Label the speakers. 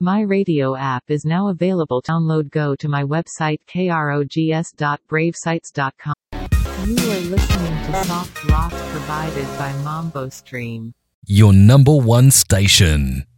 Speaker 1: My Radio app is now available. Download. Go to my website krogs.bravesites.com. You are listening to Soft Rocks provided by Mambo Stream.
Speaker 2: Your number one station.